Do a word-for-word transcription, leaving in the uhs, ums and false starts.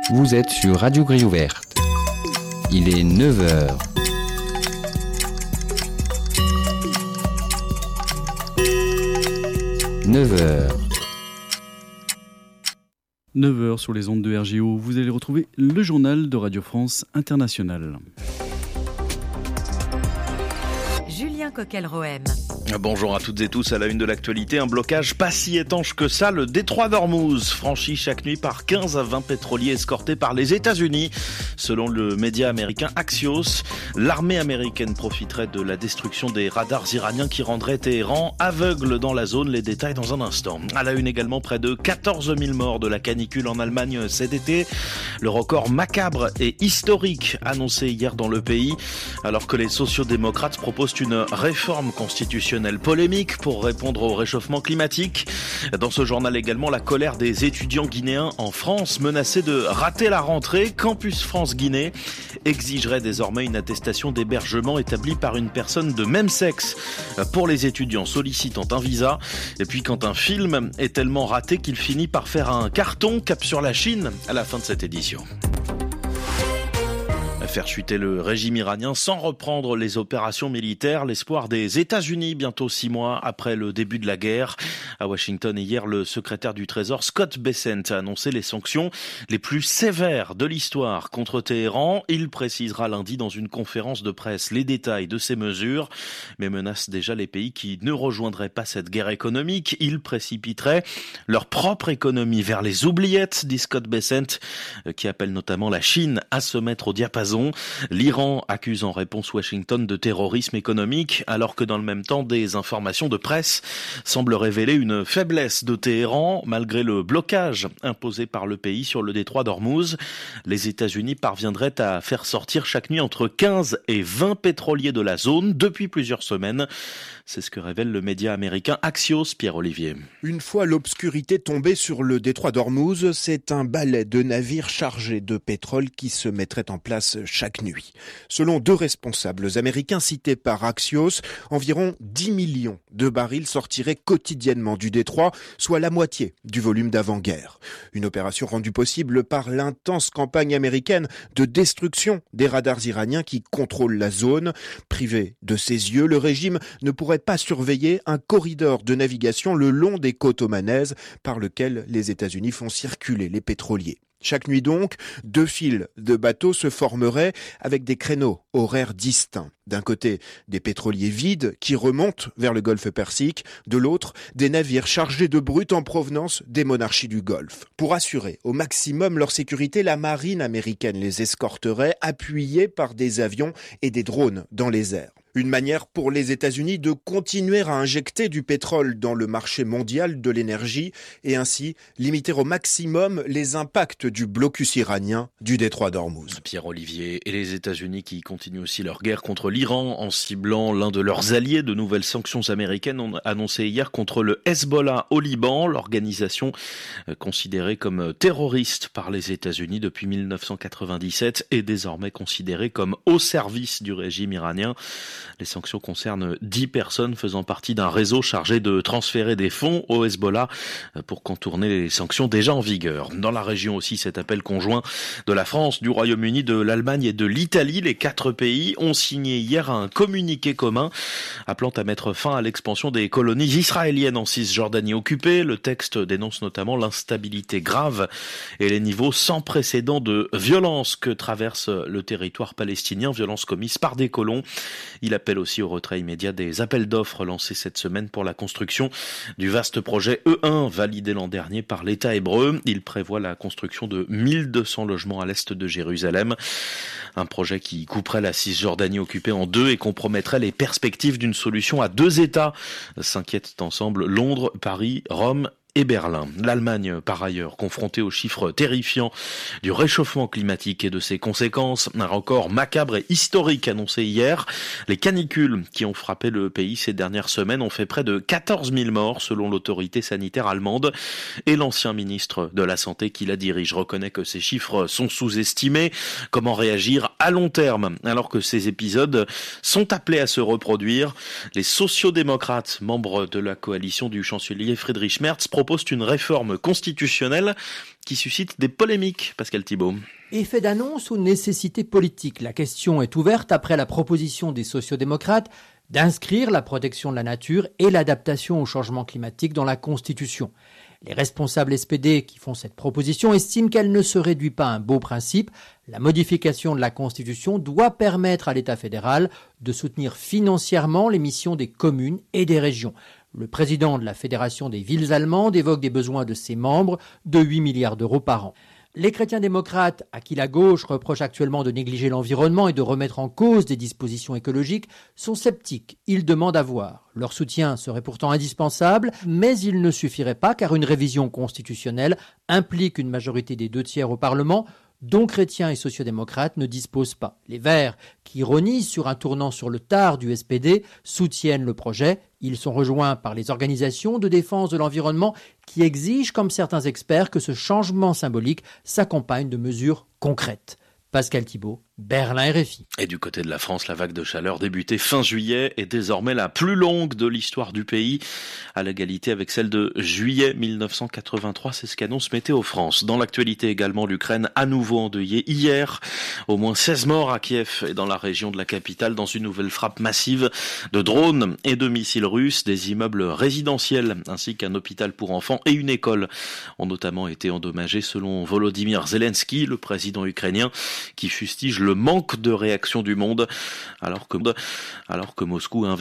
Vous êtes sur Radio Grille Ouverte. Il est neuf heures. neuf heures. neuf heures sur les ondes de R G O, vous allez retrouver le journal de Radio France Internationale. Julien Coquel-Rohem. Bonjour à toutes et tous, à la une de l'actualité, un blocage pas si étanche que ça, le détroit d'Ormuz, franchi chaque nuit par quinze à vingt pétroliers escortés par les États-Unis. Selon le média américain Axios, l'armée américaine profiterait de la destruction des radars iraniens qui rendraient Téhéran aveugle dans la zone. Les détails dans un instant. À la une également, près de quatorze mille morts de la canicule en Allemagne cet été. Le record macabre et historique annoncé hier dans le pays, alors que les sociodémocrates proposent une réforme constitutionnelle polémique pour répondre au réchauffement climatique. Dans ce journal également, la colère des étudiants guinéens en France menacés de rater la rentrée. Campus France Guinée exigerait désormais une attestation d'hébergement établie par une personne de même sexe pour les étudiants sollicitant un visa. Et puis quand un film est tellement raté qu'il finit par faire un carton, cap sur la Chine à la fin de cette édition. Faire chuter le régime iranien sans reprendre les opérations militaires, l'espoir des États-Unis bientôt six mois après le début de la guerre. À Washington hier, le secrétaire du Trésor Scott Bessent a annoncé les sanctions les plus sévères de l'histoire contre Téhéran. Il précisera lundi dans une conférence de presse les détails de ces mesures, mais menace déjà les pays qui ne rejoindraient pas cette guerre économique. Il précipiterait leur propre économie vers les oubliettes, dit Scott Bessent, qui appelle notamment la Chine à se mettre au diapason. L'Iran accuse en réponse Washington de terrorisme économique, alors que dans le même temps, des informations de presse semblent révéler une faiblesse de Téhéran. Malgré le blocage imposé par le pays sur le détroit d'Ormuz, les États-Unis parviendraient à faire sortir chaque nuit entre quinze et vingt pétroliers de la zone depuis plusieurs semaines. C'est ce que révèle le média américain Axios, Pierre-Olivier. Une fois l'obscurité tombée sur le détroit d'Ormuz, c'est un balai de navires chargés de pétrole qui se mettrait en place chaque nuit. Selon deux responsables américains cités par Axios, environ dix millions de barils sortiraient quotidiennement du détroit, soit la moitié du volume d'avant-guerre. Une opération rendue possible par l'intense campagne américaine de destruction des radars iraniens qui contrôlent la zone. Privé de ses yeux, le régime ne pourrait pas surveiller un corridor de navigation le long des côtes omanaises par lequel les États-Unis font circuler les pétroliers. Chaque nuit donc, deux files de bateaux se formeraient avec des créneaux horaires distincts. D'un côté, des pétroliers vides qui remontent vers le golfe Persique. De l'autre, des navires chargés de brut en provenance des monarchies du Golfe. Pour assurer au maximum leur sécurité, la marine américaine les escorterait, appuyée par des avions et des drones dans les airs. Une manière pour les États-Unis de continuer à injecter du pétrole dans le marché mondial de l'énergie et ainsi limiter au maximum les impacts du blocus iranien du détroit d'Ormuz. Pierre-Olivier, et les États-Unis qui continuent aussi leur guerre contre l'Iran en ciblant l'un de leurs alliés. De nouvelles sanctions américaines ont annoncé hier contre le Hezbollah au Liban, l'organisation considérée comme terroriste par les États-Unis depuis mille neuf cent quatre-vingt-dix-sept est désormais considérée comme au service du régime iranien. Les sanctions concernent dix personnes faisant partie d'un réseau chargé de transférer des fonds au Hezbollah pour contourner les sanctions déjà en vigueur. Dans la région aussi, cet appel conjoint de la France, du Royaume-Uni, de l'Allemagne et de l'Italie. Les quatre pays ont signé hier un communiqué commun appelant à mettre fin à l'expansion des colonies israéliennes en Cisjordanie occupée. Le texte dénonce notamment l'instabilité grave et les niveaux sans précédent de violence que traverse le territoire palestinien, violence commise par des colons. Il appelle aussi au retrait immédiat des appels d'offres lancés cette semaine pour la construction du vaste projet E un validé l'an dernier par l'État hébreu. Il prévoit la construction de mille deux cents logements à l'est de Jérusalem. Un projet qui couperait la Cisjordanie occupée en deux et compromettrait les perspectives d'une solution à deux États. S'inquiètent ensemble Londres, Paris, Rome et Berlin. L'Allemagne, par ailleurs, confrontée aux chiffres terrifiants du réchauffement climatique et de ses conséquences, un record macabre et historique annoncé hier. Les canicules qui ont frappé le pays ces dernières semaines ont fait près de quatorze mille morts selon l'autorité sanitaire allemande. Et l'ancien ministre de la Santé qui la dirige reconnaît que ces chiffres sont sous-estimés. Comment réagir à long terme. Alors que ces épisodes sont appelés à se reproduire, les sociodémocrates, membres de la coalition du chancelier Friedrich Merz, proposent une réforme constitutionnelle qui suscite des polémiques. Pascal Thibault. Effet d'annonce ou nécessité politique? La question est ouverte après la proposition des sociodémocrates d'inscrire la protection de la nature et l'adaptation au changement climatique dans la Constitution. Les responsables S P D qui font cette proposition estiment qu'elle ne se réduit pas à un beau principe. La modification de la Constitution doit permettre à l'État fédéral de soutenir financièrement les missions des communes et des régions. Le président de la Fédération des villes allemandes évoque des besoins de ses membres de huit milliards d'euros par an. Les chrétiens démocrates, à qui la gauche reproche actuellement de négliger l'environnement et de remettre en cause des dispositions écologiques, sont sceptiques. Ils demandent à voir. Leur soutien serait pourtant indispensable, mais il ne suffirait pas car une révision constitutionnelle implique une majorité des deux tiers au Parlement, dont chrétiens et sociodémocrates ne disposent pas. Les Verts, qui ironisent sur un tournant sur le tard du S P D, soutiennent le projet. Ils sont rejoints par les organisations de défense de l'environnement qui exigent, comme certains experts, que ce changement symbolique s'accompagne de mesures concrètes. Pascal Thibault, Berlin R F I. Et du côté de la France, la vague de chaleur débutée fin juillet est désormais la plus longue de l'histoire du pays, à l'égalité avec celle de juillet mille neuf cent quatre-vingt-trois, c'est ce qu'annonce Météo France. Dans l'actualité également, l'Ukraine à nouveau endeuillée hier. Au moins seize morts à Kiev et dans la région de la capitale dans une nouvelle frappe massive de drones et de missiles russes. Des immeubles résidentiels ainsi qu'un hôpital pour enfants et une école ont notamment été endommagés selon Volodymyr Zelensky, le président ukrainien, qui fustige le manque de réaction du monde alors que, alors que Moscou